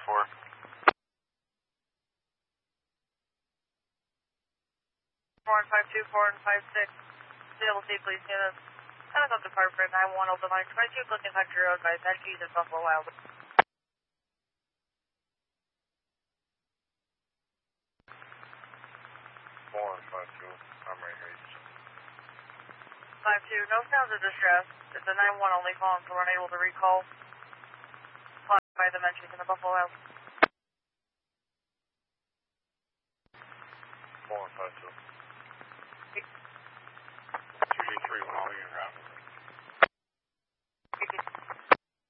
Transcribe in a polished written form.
4-5-2, 4-5-6. Available C, please. Medical Department, 9-1, open line 22, Clifton Country Road, by Bad Keys at Buffalo Wild. 4-5-2, I'm right here. 5-2, no sounds of distress. It's a 9-1 only phone, so we're unable to recall. By the mentions in the Buffalo Wild. 4-5-2. 2-3, calling in route.